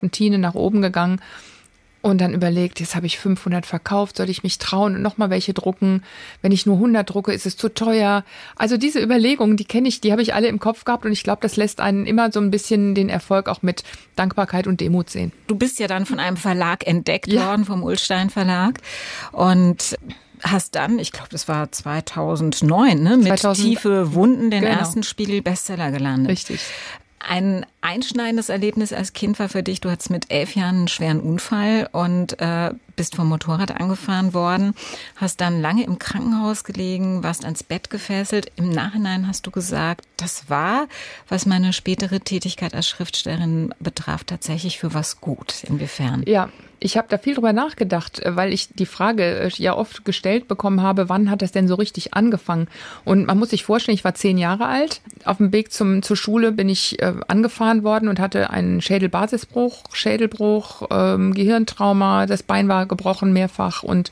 Tine nach oben gegangen und dann überlegt, jetzt habe ich 500 verkauft, soll ich mich trauen und nochmal welche drucken? Wenn ich nur 100 drucke, ist es zu teuer. Also diese Überlegungen, die kenne ich, die habe ich alle im Kopf gehabt und ich glaube, das lässt einen immer so ein bisschen den Erfolg auch mit Dankbarkeit und Demut sehen. Du bist ja dann von einem Verlag entdeckt worden, vom Ullstein Verlag, und hast dann, ich glaube, das war 2009, ne, mit Tiefe Wunden den ersten Spiegel-Bestseller gelandet. Richtig. Ein einschneidendes Erlebnis als Kind war für dich, du hattest mit 11 Jahren einen schweren Unfall und bist vom Motorrad angefahren worden, hast dann lange im Krankenhaus gelegen, warst ans Bett gefesselt. Im Nachhinein hast du gesagt, das war, was meine spätere Tätigkeit als Schriftstellerin betraf, tatsächlich für was gut. Inwiefern? Ja, ich habe da viel drüber nachgedacht, weil ich die Frage ja oft gestellt bekommen habe, wann hat das denn so richtig angefangen? Und man muss sich vorstellen, ich war 10 Jahre alt. Auf dem Weg zur Schule bin ich angefahren worden und hatte einen Schädelbruch, Gehirntrauma, das Bein war gebrochen mehrfach und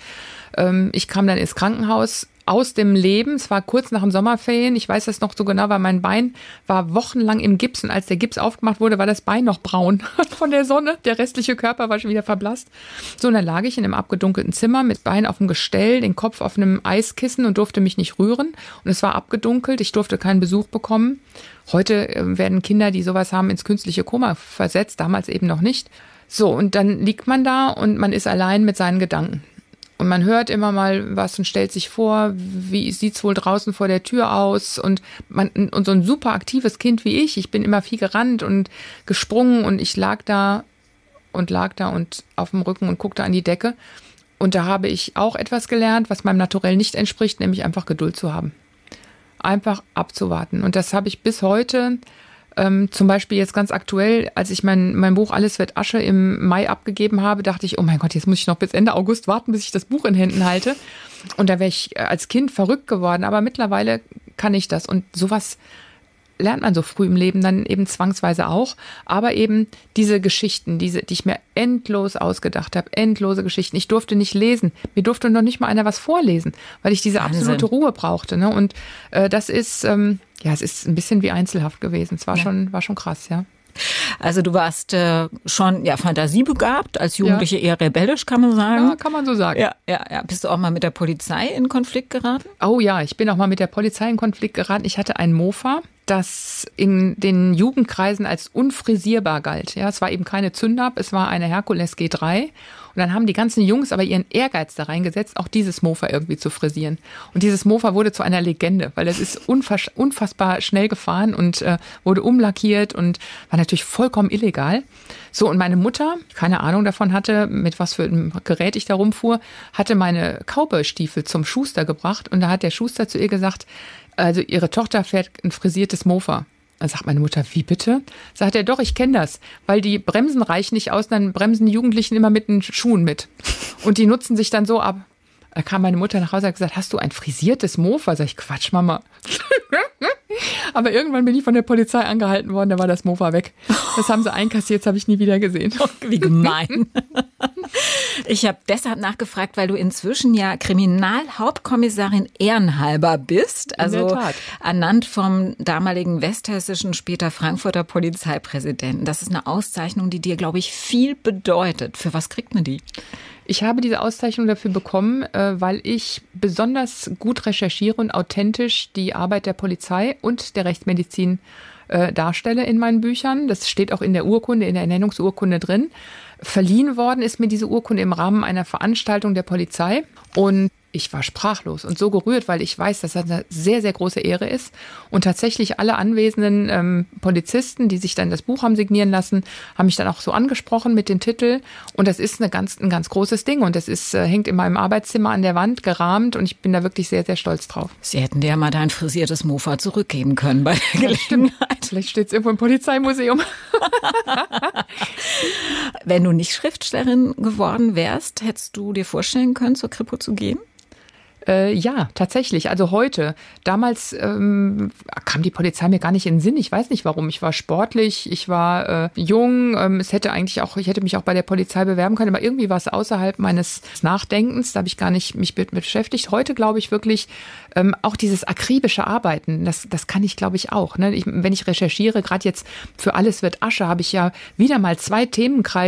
ich kam dann ins Krankenhaus aus dem Leben. Es war kurz nach dem Sommerferien. Ich weiß das noch so genau, weil mein Bein war wochenlang im Gips und als der Gips aufgemacht wurde, war das Bein noch braun von der Sonne. Der restliche Körper war schon wieder verblasst. So, und dann lag ich in einem abgedunkelten Zimmer mit Bein auf dem Gestell, den Kopf auf einem Eiskissen und durfte mich nicht rühren. Und es war abgedunkelt. Ich durfte keinen Besuch bekommen. Heute werden Kinder, die sowas haben, ins künstliche Koma versetzt, damals eben noch nicht. So, und dann liegt man da und man ist allein mit seinen Gedanken. Und man hört immer mal was und stellt sich vor, wie sieht's wohl draußen vor der Tür aus? Und so ein super aktives Kind wie ich bin immer viel gerannt und gesprungen und ich lag da und auf dem Rücken und guckte an die Decke. Und da habe ich auch etwas gelernt, was meinem Naturell nicht entspricht, nämlich einfach Geduld zu haben. Einfach abzuwarten. Und das habe ich bis heute. Zum Beispiel jetzt ganz aktuell, als ich mein Buch Alles wird Asche im Mai abgegeben habe, dachte ich, oh mein Gott, jetzt muss ich noch bis Ende August warten, bis ich das Buch in Händen halte. Und da wäre ich als Kind verrückt geworden. Aber mittlerweile kann ich das. Und sowas lernt man so früh im Leben dann eben zwangsweise auch. Aber eben diese Geschichten, die ich mir endlos ausgedacht habe, endlose Geschichten. Ich durfte nicht lesen. Mir durfte noch nicht mal einer was vorlesen, weil ich diese absolute Ruhe brauchte. Ne? Und das ist, es ist ein bisschen wie Einzelhaft gewesen. Es war schon krass, ja. Also du warst schon fantasiebegabt, als Jugendliche eher rebellisch, kann man sagen. Ja, kann man so sagen. Ja. Bist du auch mal mit der Polizei in Konflikt geraten? Oh ja, ich bin auch mal mit der Polizei in Konflikt geraten. Ich hatte ein Mofa, das in den Jugendkreisen als unfrisierbar galt. Ja, es war eben keine Zündab, es war eine Herkules G3. Und dann haben die ganzen Jungs aber ihren Ehrgeiz da reingesetzt, auch dieses Mofa irgendwie zu frisieren. Und dieses Mofa wurde zu einer Legende, weil es ist unfassbar schnell gefahren und wurde umlackiert und war natürlich vollkommen illegal. So, und meine Mutter, keine Ahnung davon hatte, mit was für einem Gerät ich da rumfuhr, hatte meine Cowboy-Stiefel zum Schuster gebracht. Und da hat der Schuster zu ihr gesagt, also ihre Tochter fährt ein frisiertes Mofa. Dann sagt meine Mutter, wie bitte? Sagt er, doch, ich kenne das, weil die Bremsen reichen nicht aus, dann bremsen die Jugendlichen immer mit den Schuhen mit. Und die nutzen sich dann so ab. Da kam meine Mutter nach Hause und hat gesagt, hast du ein frisiertes Mofa? Sag ich, Quatsch, Mama. Aber irgendwann bin ich von der Polizei angehalten worden, da war das Mofa weg. Das haben sie einkassiert, das habe ich nie wieder gesehen. Wie gemein. Ich habe deshalb nachgefragt, weil du inzwischen ja Kriminalhauptkommissarin ehrenhalber bist. Also ernannt vom damaligen westhessischen, später Frankfurter Polizeipräsidenten. Das ist eine Auszeichnung, die dir, glaube ich, viel bedeutet. Für was kriegt man die? Ich habe diese Auszeichnung dafür bekommen, weil ich besonders gut recherchiere und authentisch die Arbeit der Polizei und der Rechtsmedizin darstelle in meinen Büchern. Das steht auch in der Urkunde, in der Ernennungsurkunde drin. Verliehen worden ist mir diese Urkunde im Rahmen einer Veranstaltung der Polizei und ich war sprachlos und so gerührt, weil ich weiß, dass das eine sehr, sehr große Ehre ist. Und tatsächlich alle anwesenden Polizisten, die sich dann das Buch haben signieren lassen, haben mich dann auch so angesprochen mit dem Titel. Und das ist ein ganz großes Ding. Und das hängt in meinem Arbeitszimmer an der Wand, gerahmt. Und ich bin da wirklich sehr, sehr stolz drauf. Sie hätten dir ja mal dein frisiertes Mofa zurückgeben können bei der Gelegenheit. Vielleicht steht es irgendwo im Polizeimuseum. Wenn du nicht Schriftstellerin geworden wärst, hättest du dir vorstellen können, zur Kripo zu gehen? Ja, tatsächlich. Also heute. Damals kam die Polizei mir gar nicht in den Sinn. Ich weiß nicht warum. Ich war sportlich, ich war jung. Ich hätte mich auch bei der Polizei bewerben können, aber irgendwie war es außerhalb meines Nachdenkens. Da habe ich gar nicht mich mit beschäftigt. Heute glaube ich wirklich, auch dieses akribische Arbeiten, das kann ich, glaube ich, auch. Ne? Wenn ich recherchiere, gerade jetzt für Alles wird Asche, habe ich ja wieder mal 2 Themenkreise